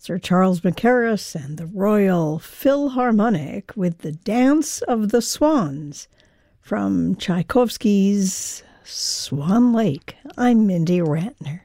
Sir Charles Mackerras and the Royal Philharmonic with the Dance of the Swans from Tchaikovsky's Swan Lake. I'm Mindy Ratner.